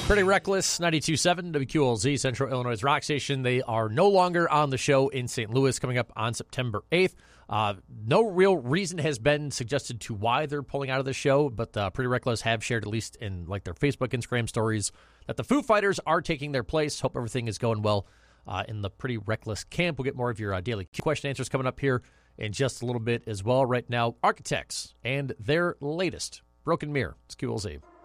Pretty Reckless, 92.7 WQLZ, Central Illinois rock station. They are no longer on the show in St. Louis, coming up on September 8th. No real reason has been suggested to why they're pulling out of the show, but Pretty Reckless have shared, at least in like their Facebook, Instagram stories, that the Foo Fighters are taking their place. Hope everything is going well in the Pretty Reckless camp. We'll get more of your daily question answers coming up here in just a little bit as well. Right now, Architects and their latest, Broken Mirror. It's QLZ.